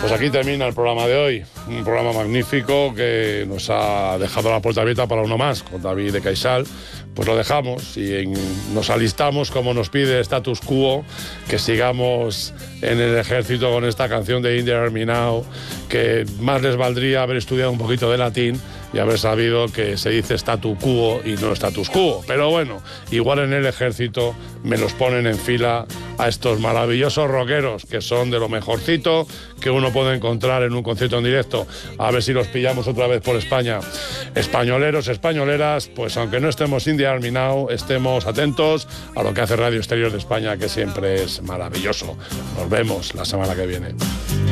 Pues aquí termina el programa de hoy, un programa magnífico que nos ha dejado la puerta abierta para uno más, con David de Caixal. Pues lo dejamos y nos alistamos, como nos pide Status Quo, que sigamos en el ejército con esta canción de In the Army Now, que más les valdría haber estudiado un poquito de latín y haber sabido que se dice statu quo y no status quo. Pero bueno, igual en el ejército me los ponen en fila a estos maravillosos rockeros, que son de lo mejorcito que uno puede encontrar en un concierto en directo. A ver si los pillamos otra vez por España. Españoleros, españoleras, pues aunque no estemos in the Army Now, estemos atentos a lo que hace Radio Exterior de España, que siempre es maravilloso. Nos vemos la semana que viene.